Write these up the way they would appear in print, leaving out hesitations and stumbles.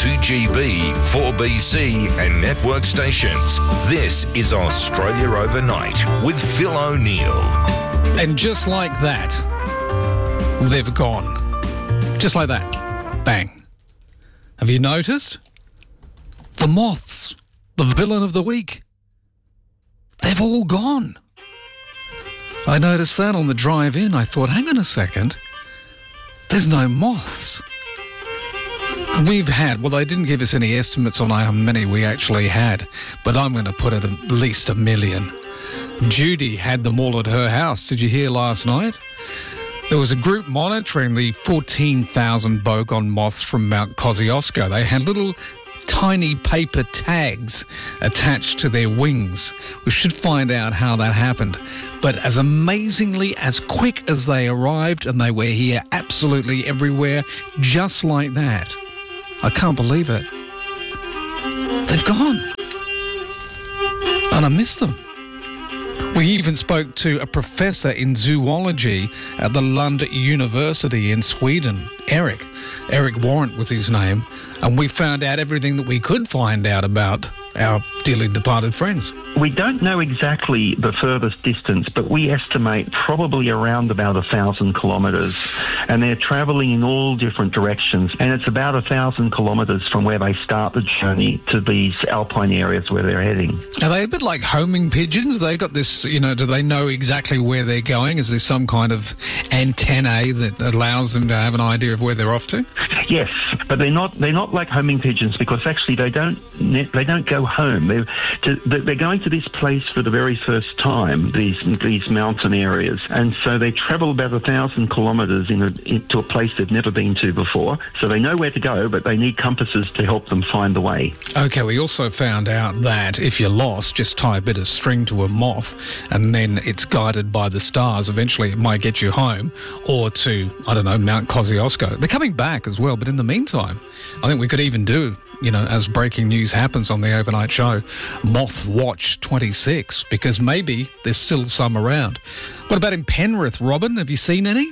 2GB, 4BC and network stations. This is Australia Overnight with Phil O'Neill. And just like that, they've gone. Just like that. Bang. Have you noticed? The moths, the villain of the week, they've all gone. I noticed that on the drive in. I thought, hang on a second, there's no moths. We've had, well, they didn't give us any estimates on how many we actually had, but I'm going to put it at least 1 million. Judy had them all at her house. Did you hear last night? There was a group monitoring the 14,000 bogon moths from Mount Kosciuszko. They had little tiny paper tags attached to their wings. We should find out how that happened. But as amazingly, as quick as they arrived, and they were here absolutely everywhere, just like that. I can't believe it. They've gone. And I miss them. We even spoke to a professor in zoology at the Lund University in Sweden, Eric. Eric Warrant was his name. And we found out everything that we could find out about our dearly departed friends. We don't know exactly the furthest distance, but we estimate probably around about 1,000 kilometres. And they're travelling in all different directions. And it's about 1,000 kilometres from where they start the journey to these alpine areas where they're heading. Are they a bit like homing pigeons? They've got this, do they know exactly where they're going? Is there some kind of antennae that allows them to have an idea of where they're off to? Yes, but they're not like homing pigeons, because actually they don't go home. They're going to this place for the very first time, these mountain areas, and so they travel about 1,000 kilometres into a place they've never been to before. So they know where to go, but they need compasses to help them find the way. Okay, we also found out that if you're lost, just tie a bit of string to a moth, and then it's guided by the stars. Eventually, it might get you home, or to Mount Kosciuszko. They're coming back as well, but in the meantime, I think we could even do, as breaking news happens on the overnight show, Moth Watch 26, because maybe there's still some around. What about in Penrith, Robin? Have you seen any?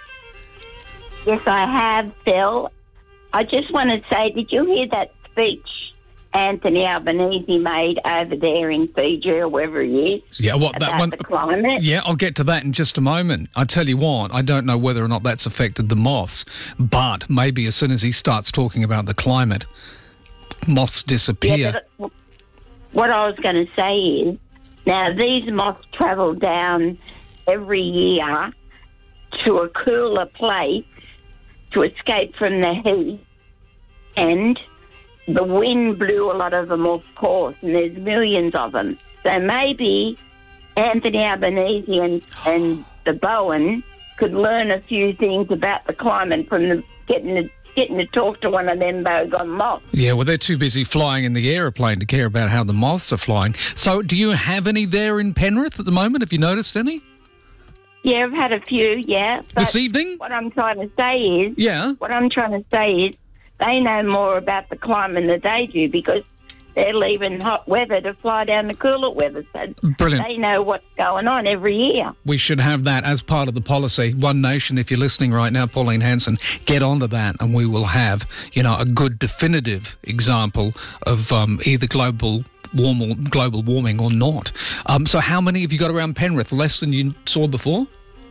Yes, I have, Phil. I just want to say, did you hear that speech Anthony Albanese made over there in Fiji or wherever he is? Yeah, that one? The climate? Yeah, I'll get to that in just a moment. I tell you what, I don't know whether or not that's affected the moths, but maybe as soon as he starts talking about the climate, moths disappear. Yeah, but what I was going to say is, now these moths travel down every year to a cooler place to escape from the heat, and the wind blew a lot of them off course, and there's millions of them. So maybe Anthony Albanese and the Bowen could learn a few things about the climate from getting to talk to one of them bogon moths. Yeah, well, they're too busy flying in the aeroplane to care about how the moths are flying. So do you have any there in Penrith at the moment? Have you noticed any? Yeah, I've had a few, yeah. But this evening? What I'm trying to say is... Yeah. What I'm trying to say is they know more about the climate than they do, because they're leaving hot weather to fly down to cooler weather. So brilliant. They know what's going on every year. We should have that as part of the policy. One Nation, if you're listening right now, Pauline Hanson, get onto that, and we will have, a good definitive example of either global warming or not. So how many have you got around Penrith? Less than you saw before?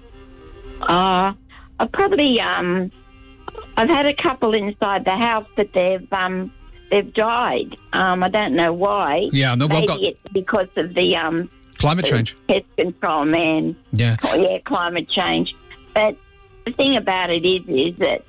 I probably... I've had a couple inside the house, but they've died. I don't know why. Yeah, no, maybe it's because of the climate change. Pest control man. Yeah. Oh, yeah, climate change. But the thing about it is that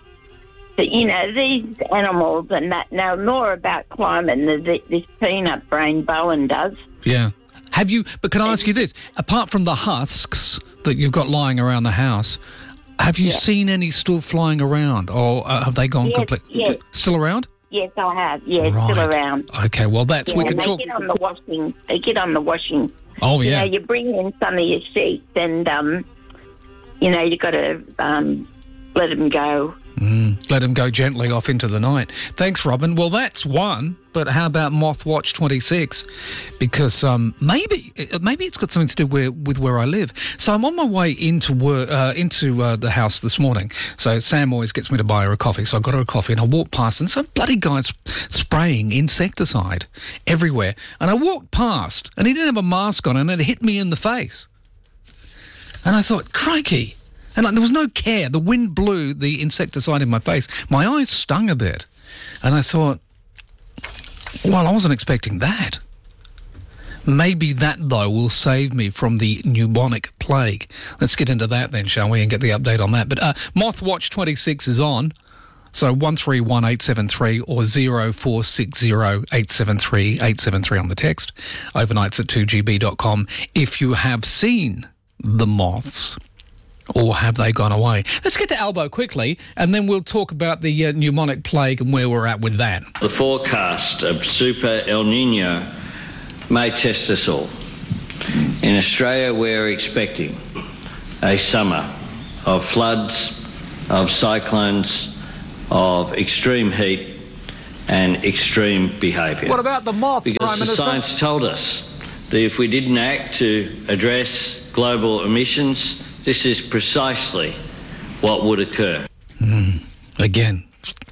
these animals and that know more about climate than this peanut brain Bowen does. Yeah. Have you? But can I ask you this? Apart from the husks that you've got lying around the house, have you seen any still flying around, or have they gone completely? Yes. Still around? Yes, I have. Yes, right. Still around. Okay, well, that's we can talk. They get on the washing. They get on the washing. Oh yeah. You bring in some of your sheets, and you got to let them go. Let him go gently off into the night. Thanks, Robin. Well, that's one, but how about Mothwatch 26? Because maybe it's got something to do with where I live. So I'm on my way into work, into the house this morning. So Sam always gets me to buy her a coffee. So I got her a coffee and I walked past and some bloody guy's spraying insecticide everywhere. And I walked past and he didn't have a mask on and it hit me in the face. And I thought, crikey. And there was no care. The wind blew the insecticide in my face. My eyes stung a bit. And I thought, well, I wasn't expecting that. Maybe that, though, will save me from the pneumonic plague. Let's get into that then, shall we, and get the update on that. But Mothwatch 26 is on. So 131873 or 0460 873 873 on the text. Overnights at 2GB.com. If you have seen the moths, or have they gone away? Let's get to Albo quickly, and then we'll talk about the pneumonic plague and where we're at with that. The forecast of Super El Nino may test us all. In Australia, we're expecting a summer of floods, of cyclones, of extreme heat and extreme behaviour. What about the moths, Because Prime Minister? science told us that if we didn't act to address global emissions, this is precisely what would occur. Again,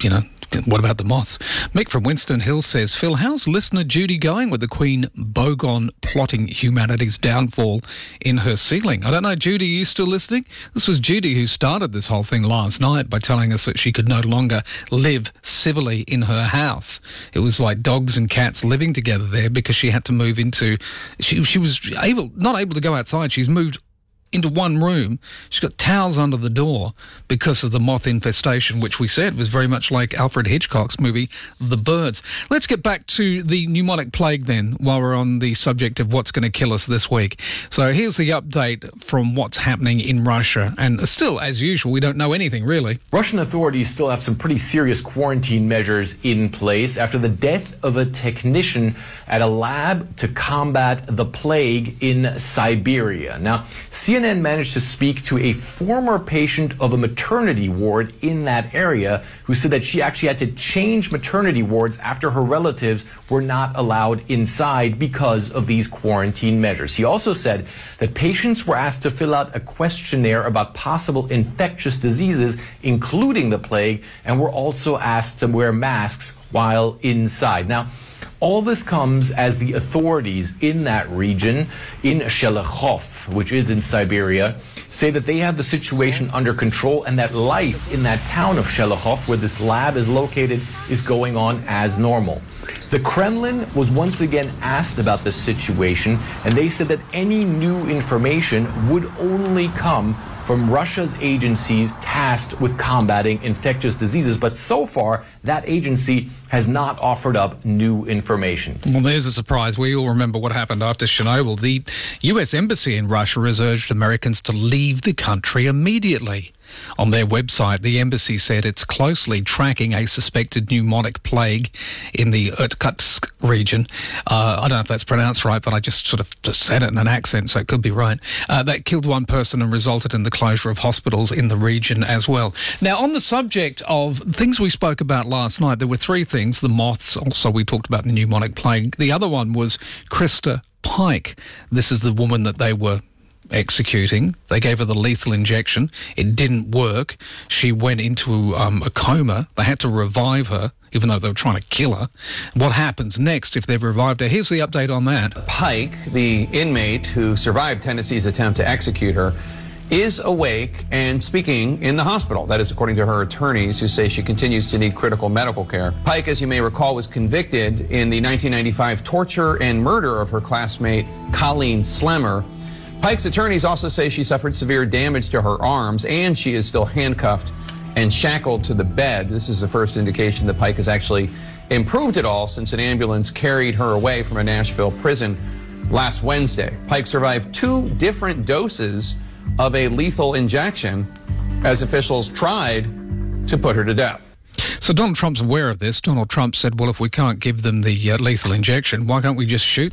what about the moths? Mick from Winston Hill says, Phil, how's listener Judy going with the Queen Bogon plotting humanity's downfall in her ceiling? I don't know, Judy, are you still listening? This was Judy who started this whole thing last night by telling us that she could no longer live civilly in her house. It was like dogs and cats living together there because she had to move into... She was not able to go outside. She's moved into one room. She's got towels under the door because of the moth infestation, which we said was very much like Alfred Hitchcock's movie The Birds. Let's get back to the pneumonic plague then, while we're on the subject of what's going to kill us this week. So here's the update from what's happening in Russia. And still, as usual, we don't know anything really. Russian authorities still have some pretty serious quarantine measures in place after the death of a technician at a lab to combat the plague in Siberia. Now, CNN managed to speak to a former patient of a maternity ward in that area who said that she actually had to change maternity wards after her relatives were not allowed inside because of these quarantine measures. He also said that patients were asked to fill out a questionnaire about possible infectious diseases, including the plague, and were also asked to wear masks while inside. Now, all this comes as the authorities in that region, in Shelekhov, which is in Siberia, say that they have the situation under control and that life in that town of Shelekhov, where this lab is located, is going on as normal. The Kremlin was once again asked about this situation, and they said that any new information would only come from Russia's agencies tasked with combating infectious diseases. But so far, that agency has not offered up new information. Well, there's a surprise. We all remember what happened after Chernobyl. The U.S. Embassy in Russia has urged Americans to leave the country immediately. On their website, the embassy said it's closely tracking a suspected pneumonic plague in the Irkutsk region. I don't know if that's pronounced right, but I just said it in an accent, so it could be right. That killed one person and resulted in the closure of hospitals in the region as well. Now, on the subject of things we spoke about last night, there were three things. The moths, also we talked about the pneumonic plague. The other one was Krista Pike. This is the woman that they were executing. They gave her the lethal injection. It didn't work. She went into a coma. They had to revive her, even though they were trying to kill her. What happens next if they've revived her? Here's the update on that. Pike, the inmate who survived Tennessee's attempt to execute her, is awake and speaking in the hospital. That is according to her attorneys, who say she continues to need critical medical care. Pike, as you may recall, was convicted in the 1995 torture and murder of her classmate Colleen Slemmer. Pike's attorneys also say she suffered severe damage to her arms and she is still handcuffed and shackled to the bed. This is the first indication that Pike has actually improved at all since an ambulance carried her away from a Nashville prison last Wednesday. Pike survived 2 different doses of a lethal injection as officials tried to put her to death. So Donald Trump's aware of this. Donald Trump said, well, if we can't give them the lethal injection, why can't we just shoot them?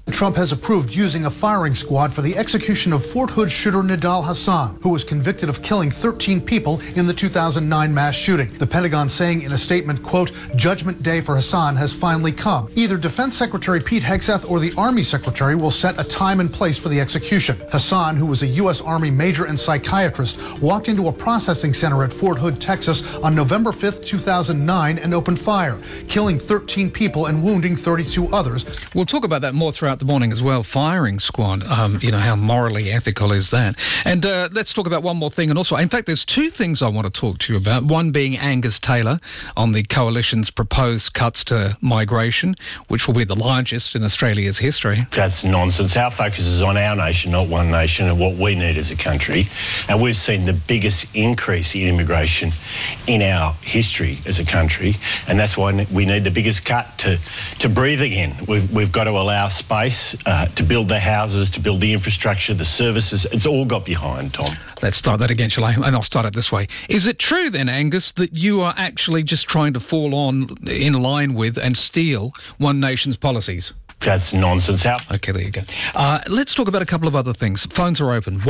Trump has approved using a firing squad for the execution of Fort Hood shooter Nidal Hasan, who was convicted of killing 13 people in the 2009 mass shooting. The Pentagon saying in a statement, quote, "Judgment day for Hasan has finally come. Either Defense Secretary Pete Hegseth or the Army Secretary will set a time and place for the execution." Hasan, who was a U.S. Army major and psychiatrist, walked into a processing center at Fort Hood, Texas on November 5th, 2009 and opened fire, killing 13 people and wounding 32 others. We'll talk about that more throughout the morning as well. Firing squad, how morally ethical is that? And let's talk about one more thing. And also, in fact, there's two things I want to talk to you about. One being Angus Taylor on the Coalition's proposed cuts to migration, which will be the largest in Australia's history. That's nonsense. Our focus is on our nation, not one nation, and what we need as a country. And we've seen the biggest increase in immigration in our history as a country, and that's why we need the biggest cut to breathe again. We've got to allow space to build the houses, to build the infrastructure, the services. It's all got behind, Tom. Let's start that again, shall I? And I'll start it this way. Is it true then, Angus, that you are actually just trying to fall in line with and steal One Nation's policies? That's nonsense. Okay, there you go. Let's talk about a couple of other things. Phones are open.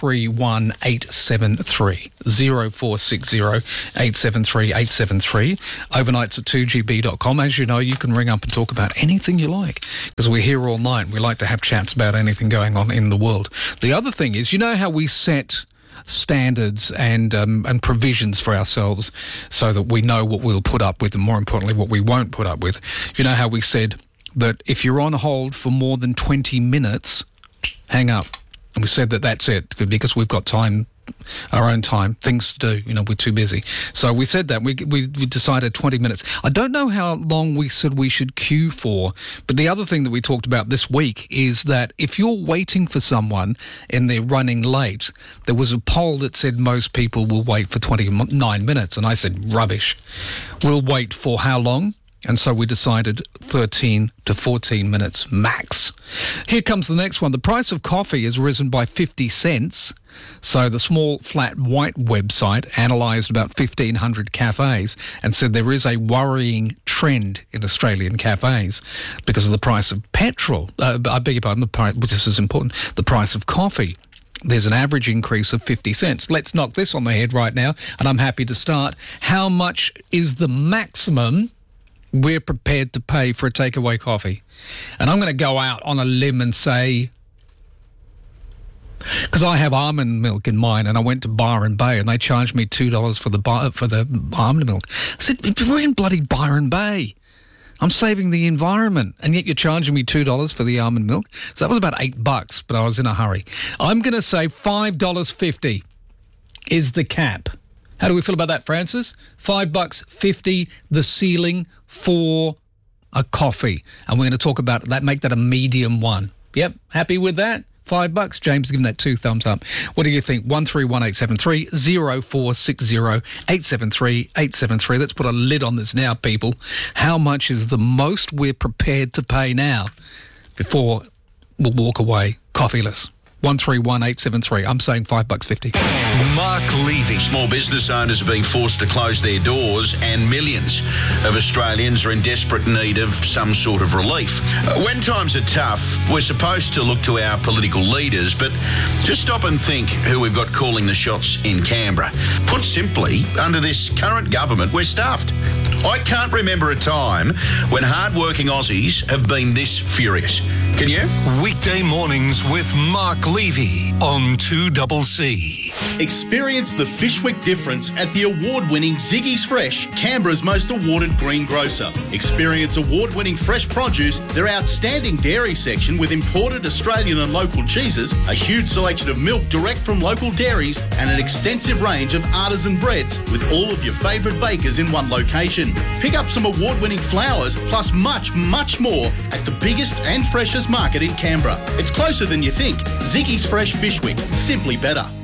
131873 0460 873 873. Overnights at 2GB.com. As you know, you can ring up and talk about anything you like, because we're here all night. We like to have chats about anything going on in the world. The other thing is, you know how we set standards and provisions for ourselves so that we know what we'll put up with and, more importantly, what we won't put up with. You know how we said that if you're on hold for more than 20 minutes, hang up. And we said that that's it, because we've got time, our own time, things to do. We're too busy. So we said that. We decided 20 minutes. I don't know how long we said we should queue for, but the other thing that we talked about this week is that if you're waiting for someone and they're running late, there was a poll that said most people will wait for 29 minutes. And I said, rubbish. We'll wait for how long? And so we decided 13 to 14 minutes max. Here comes the next one. The price of coffee has risen by 50 cents. So the small flat white website analysed about 1,500 cafes and said there is a worrying trend in Australian cafes because of the price of petrol. I beg your pardon, this is important, the price of coffee. There's an average increase of 50 cents. Let's knock this on the head right now, and I'm happy to start. How much is the maximum we're prepared to pay for a takeaway coffee? And I'm going to go out on a limb and say, because I have almond milk in mine, and I went to Byron Bay and they charged me $2 for the almond milk. I said, we're in bloody Byron Bay. I'm saving the environment, and yet you're charging me $2 for the almond milk. So that was about $8, but I was in a hurry. I'm going to say $5.50 is the cap. How do we feel about that, Francis? $5.50, the ceiling for a coffee. And we're going to talk about that, make that a medium one. Yep, happy with that? $5. James is giving that 2 thumbs up. What do you think? 131873 0460 873 873. Let's put a lid on this now, people. How much is the most we're prepared to pay now before we'll walk away coffeeless? 131873. I'm saying $5.50. Mark Levy. Small business owners are being forced to close their doors, and millions of Australians are in desperate need of some sort of relief. When times are tough, we're supposed to look to our political leaders, but just stop and think who we've got calling the shots in Canberra. Put simply, under this current government, we're stuffed. I can't remember a time when hard-working Aussies have been this furious. Can you? Weekday mornings with Mark Levy on 2CC. Experience the Fishwick difference at the award-winning Ziggy's Fresh, Canberra's most awarded greengrocer. Experience award-winning fresh produce, their outstanding dairy section with imported Australian and local cheeses, a huge selection of milk direct from local dairies, and an extensive range of artisan breads with all of your favourite bakers in one location. Pick up some award-winning flowers plus much, much more at the biggest and freshest market in Canberra. It's closer than you think. Ziggy's Fresh Fishwick. Simply better.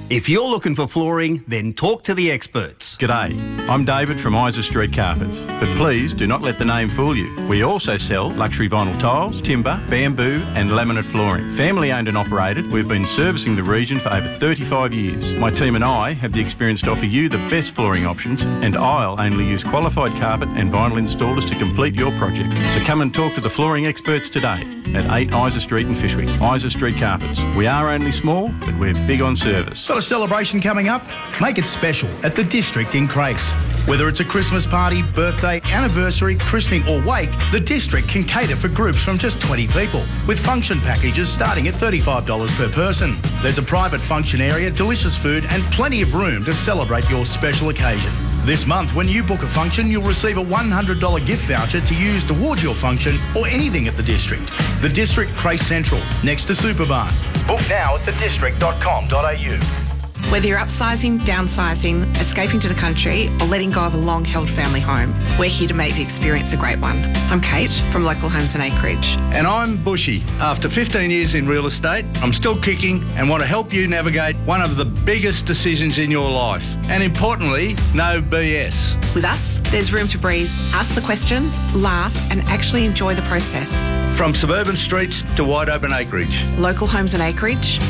If you're looking for flooring, then talk to the experts. G'day, I'm David from Isa Street Carpets, but please do not let the name fool you. We also sell luxury vinyl tiles, timber, bamboo and laminate flooring. Family owned and operated, we've been servicing the region for over 35 years. My team and I have the experience to offer you the best flooring options, and I'll only use qualified carpet and vinyl installers to complete your project. So come and talk to the flooring experts today at 8 Isa Street in Fyshwick. Isa Street Carpets. We are only small, but we're big on service. Got a celebration coming up? Make it special at the District in Crace. Whether it's a Christmas party, birthday, anniversary, christening or wake, the District can cater for groups from just 20 people, with function packages starting at $35 per person. There's a private function area, delicious food and plenty of room to celebrate your special occasion. This month, when you book a function, you'll receive a $100 gift voucher to use towards your function or anything at the District. The District, Crace Central, next to Superbarn. Book now at thedistrict.com.au. Whether you're upsizing, downsizing, escaping to the country or letting go of a long-held family home, we're here to make the experience a great one. I'm Kate from Local Homes and Acreage. And I'm Bushy. After 15 years in real estate, I'm still kicking and want to help you navigate one of the biggest decisions in your life. And importantly, no BS. With us, there's room to breathe, ask the questions, laugh and actually enjoy the process. From suburban streets to wide open acreage. Local Homes and Acreage,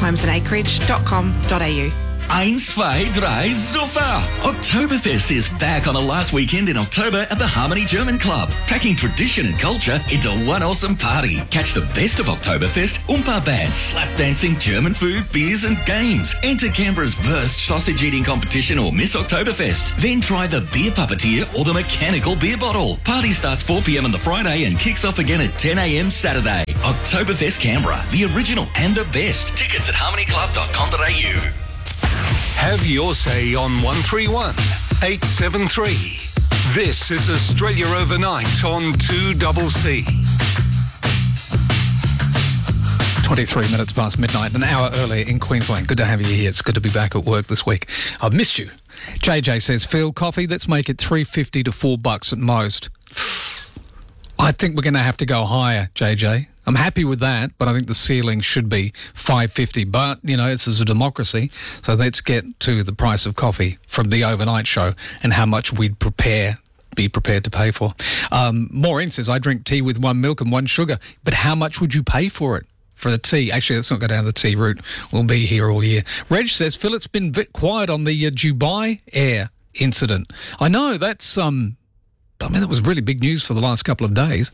localhomesandacreage.com.au. 1, 2, 3, super! Oktoberfest is back on the last weekend in October at the Harmony German Club, packing tradition and culture into one awesome party. Catch the best of Oktoberfest, Oompa bands, slap dancing, German food, beers and games. Enter Canberra's worst sausage eating competition or Miss Oktoberfest. Then try the beer puppeteer or the mechanical beer bottle. Party starts 4 p.m. on the Friday and kicks off again at 10 a.m. Saturday. Oktoberfest Canberra, the original and the best. Tickets at harmonyclub.com.au. Have your say on 131 873. This is Australia Overnight on 2CC. 23 minutes past midnight, an hour early in Queensland. Good to have you here. It's good to be back at work this week. I've missed you. JJ says, Phil, coffee, let's make it $3.50 to $4 at most. I think we're going to have to go higher, JJ. I'm happy with that, but I think the ceiling should be $5.50. But, you know, this is a democracy, so let's get to the price of coffee from the overnight show and how much we'd be prepared to pay for. Maureen says, I drink tea with 1 milk and 1 sugar, but how much would you pay for it? For the tea. Actually, let's not go down the tea route. We'll be here all year. Reg says, Phil, it's been a bit quiet on the Dubai Air incident. I know that's... that was really big news for the last couple of days.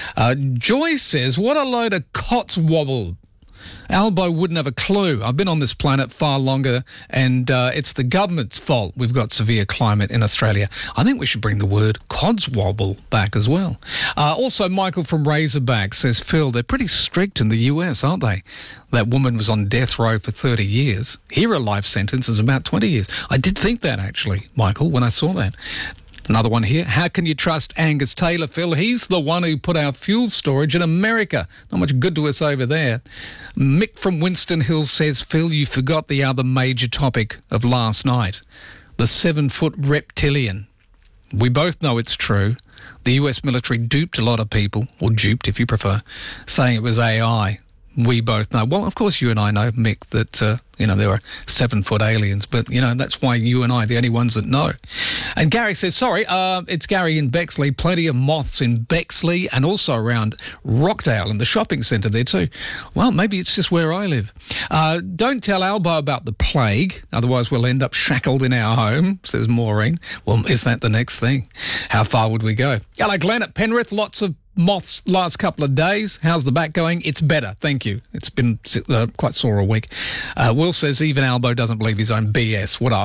Joy says, what a load of cotswobble. Albo wouldn't have a clue. I've been on this planet far longer, and it's the government's fault we've got severe climate in Australia. I think we should bring the word codswobble back as well. Also, Michael from Razorback says, Phil, they're pretty strict in the US, aren't they? That woman was on death row for 30 years. Here, a life sentence is about 20 years. I did think that, actually, Michael, when I saw that. Another one here. How can you trust Angus Taylor, Phil? He's the one who put our fuel storage in America. Not much good to us over there. Mick from Winston Hills says, Phil, you forgot the other major topic of last night. The 7-foot reptilian. We both know it's true. The US military duped a lot of people, or duped if you prefer, saying it was AI. We both know. Well, of course you and I know, Mick, that, there were 7-foot aliens. But, that's why you and I are the only ones that know. And Gary says, sorry, it's Gary in Bexley. Plenty of moths in Bexley and also around Rockdale in the shopping centre there too. Well, maybe it's just where I live. Don't tell Albo about the plague. Otherwise we'll end up shackled in our home, says Maureen. Well, is that the next thing? How far would we go? Hello, Glenn at Penrith. Lots of moths last couple of days. How's the back going? It's better, thank you. It's been quite sore all week. Will says even Albo doesn't believe his own BS. What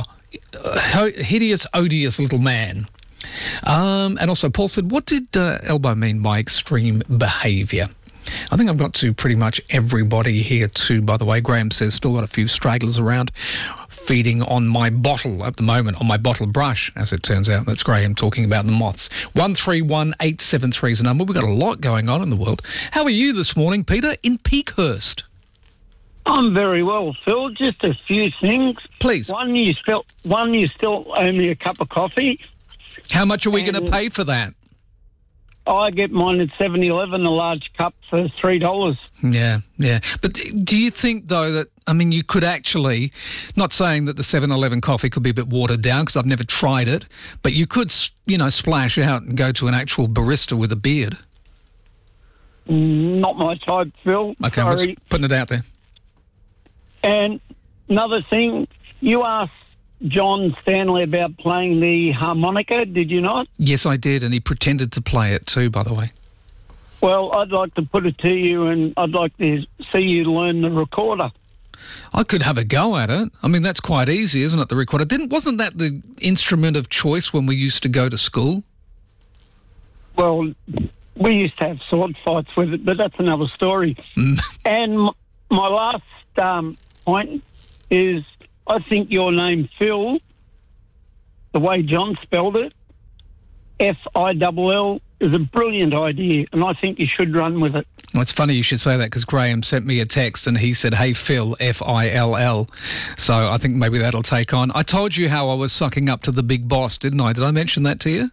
a hideous, odious little man. And also Paul said, what did Albo mean by extreme behaviour? I think I've got to pretty much everybody here too, by the way. Graham says, still got a few stragglers around. Feeding on my bottle at the moment, on my bottle brush, as it turns out. That's Graham talking about the moths. 131873 is the number. We've got a lot going on in the world. How are you this morning, Peter, in Peakhurst? I'm very well, Phil. Just a few things. Please. One, you still owe me a cup of coffee. How much are we going to pay for that? I get mine at 7-Eleven, a large cup for $3. Yeah. But do you think, though, that, I mean, you could actually, not saying that the 7-Eleven coffee could be a bit watered down because I've never tried it, but you could, splash out and go to an actual barista with a beard? Not my type, Phil. Okay, I'm sorry. just putting it out there. And another thing, you asked John Stanley about playing the harmonica, did you not? Yes, I did, and he pretended to play it too, by the way. Well, I'd like to put it to you, and I'd like to see you learn the recorder. I could have a go at it. I mean, that's quite easy, isn't it, the recorder? Wasn't that the instrument of choice when we used to go to school? Well, we used to have sword fights with it, but that's another story. And my last point is, I think your name, Phil, the way John spelled it, F-I-L-L, is a brilliant idea, and I think you should run with it. Well, it's funny you should say that because Graham sent me a text and he said, "Hey, Phil, F-I-L-L." So I think maybe that'll take on. I told you how I was sucking up to the big boss, didn't I? Did I mention that to you?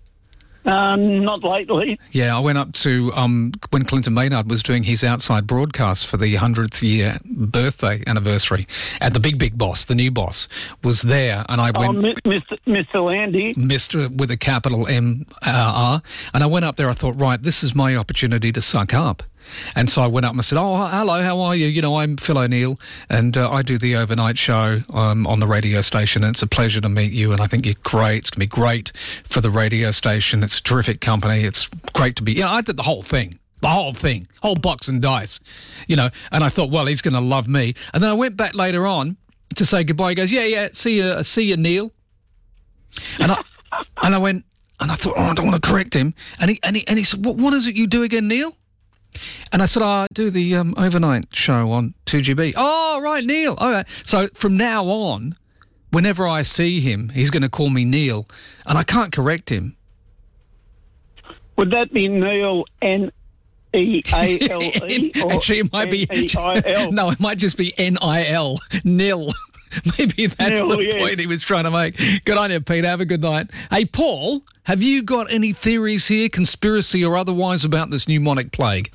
Not lately. Yeah, I went up to when Clinton Maynard was doing his outside broadcast for the 100th year birthday anniversary, and the big boss, the new boss, was there, and I went... Mr. Landy. Mr. with a capital M-R, and I went up there, I thought, right, this is my opportunity to suck up. And so I went up and I said, "Oh, hello, how are you? I'm Phil O'Neill, and I do the overnight show on the radio station, and it's a pleasure to meet you, and I think you're great. It's going to be great for the radio station. It's a terrific company. It's great to be..." I did the whole thing, whole box and dice, and I thought, well, he's going to love me. And then I went back later on to say goodbye. He goes, yeah, see you, Neil. And I went, and I thought, oh, I don't want to correct him. And he said, what is it you do again, Neil? And I said, I do the overnight show on 2GB. Oh, right, Neil. All right. So from now on, whenever I see him, he's going to call me Neil, and I can't correct him. Would that be Neil, N-E-A-L-E? Actually, it might be... N-E-I-L? No, it might just be N-I-L, Nil. Maybe that's the point he was trying to make. Good on you, Pete. Have a good night. Hey, Paul, have you got any theories here, conspiracy or otherwise, about this pneumonic plague?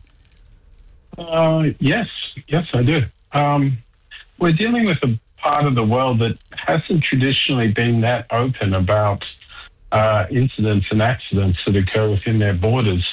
Yes, I do. We're dealing with a part of the world that hasn't traditionally been that open about incidents and accidents that occur within their borders.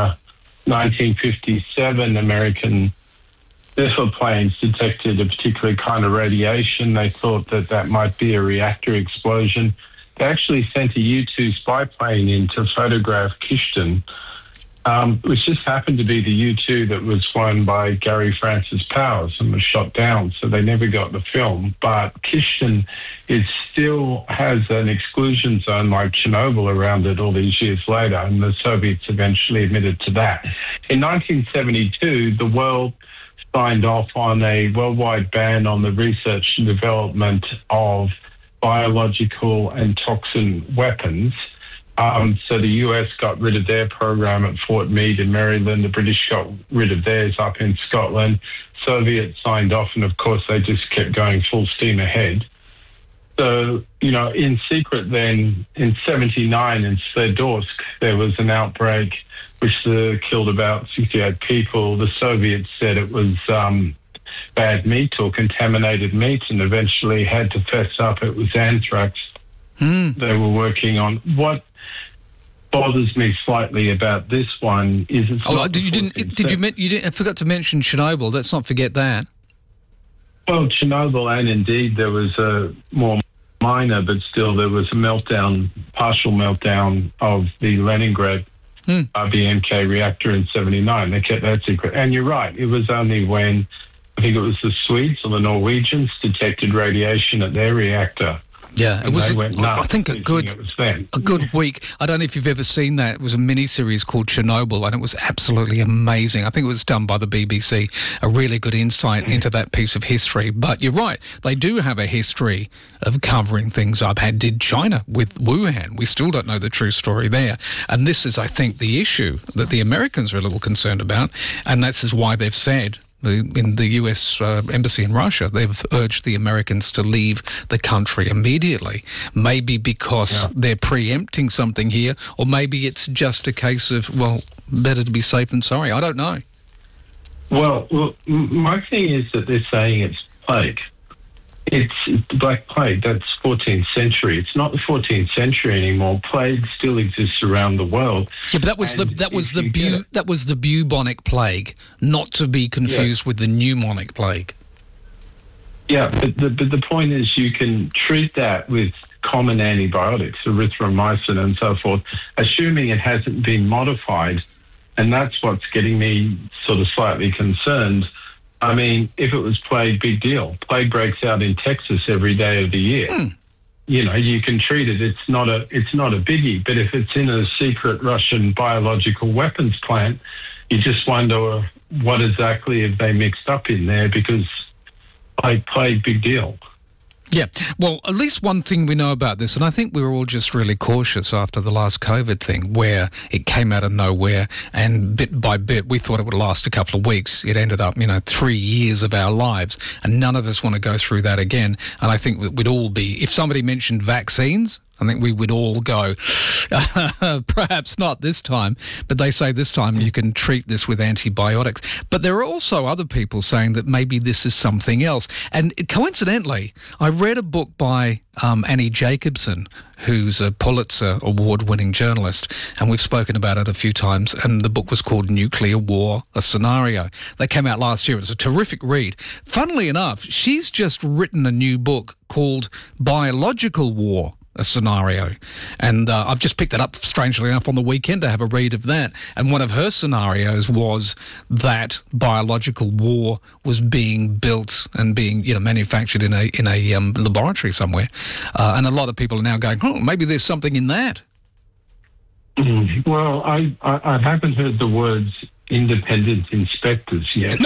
1957, American missile planes detected a particular kind of radiation. They thought that might be a reactor explosion. They actually sent a U-2 spy plane in to photograph Kishton, which just happened to be the U-2 that was flown by Gary Francis Powers and was shot down, so they never got the film. But Kishton still has an exclusion zone like Chernobyl around it all these years later, and the Soviets eventually admitted to that. In 1972, the world signed off on a worldwide ban on the research and development of biological and toxin weapons. So the US got rid of their program at Fort Meade in Maryland. The British got rid of theirs up in Scotland. Soviets signed off, and of course they just kept going full steam ahead. So, in secret then, in 1979 in Sverdlovsk, there was an outbreak which killed about 68 people. The Soviets said it was bad meat or contaminated meat, and eventually had to fess up it was anthrax they were working on. What bothers me slightly about this one is it's not... I forgot to mention Chernobyl. Let's not forget that. Well, Chernobyl, and indeed there was a more minor, but still there was a partial meltdown of the Leningrad RBMK reactor in 1979. They kept that secret. And you're right, it was only when, I think it was the Swedes or the Norwegians detected radiation at their reactor. Yeah, it was, I think, a good week. I don't know if you've ever seen that. It was a mini-series called Chernobyl, and it was absolutely amazing. I think it was done by the BBC, a really good insight into that piece of history. But you're right, they do have a history of covering things up. Did China with Wuhan. We still don't know the true story there. And this is, I think, the issue that the Americans are a little concerned about, and this is why they've said in the US embassy in Russia. They've urged the Americans to leave the country immediately. Maybe because they're preempting something here, or maybe it's just a case of, well, better to be safe than sorry. I don't know. Well, my thing is that they're saying it's plague. It's the Black Plague. That's 14th century. It's not the 14th century anymore. Plague still exists around the world. Yeah, but that was the bubonic plague, not to be confused with the pneumonic plague. Yeah, but the point is, you can treat that with common antibiotics, erythromycin and so forth, assuming it hasn't been modified, and that's what's getting me sort of slightly concerned. I mean, if it was plague, big deal. Plague breaks out in Texas every day of the year. You know, you can treat it. It's not a biggie. But if it's in a secret Russian biological weapons plant, you just wonder what exactly have they mixed up in there, because plague, big deal. Yeah, well, at least one thing we know about this, and I think we were all just really cautious after the last COVID thing, where it came out of nowhere, and bit by bit we thought it would last a couple of weeks. It ended up, 3 years of our lives, and none of us want to go through that again. And I think we'd all be, if somebody mentioned vaccines, I think we would all go, perhaps not this time, but they say this time you can treat this with antibiotics. But there are also other people saying that maybe this is something else. And coincidentally, I read a book by Annie Jacobsen, who's a Pulitzer Award-winning journalist, and we've spoken about it a few times, and the book was called Nuclear War, A Scenario. That came out last year. It was a terrific read. Funnily enough, she's just written a new book called Biological War, A Scenario. And I've just picked that up, strangely enough, on the weekend to have a read of that. And one of her scenarios was that biological war was being built and being, manufactured in a laboratory somewhere. And a lot of people are now going, maybe there's something in that. Well, I haven't heard the words independent inspectors yet.